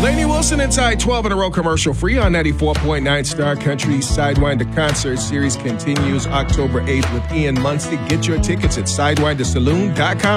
Lainey Wilson inside 12 in a row commercial free on 94.9 Star Country. Sidewinder Concert Series continues October 8th with Ian Munster. Get your tickets at sidewindersaloon.com.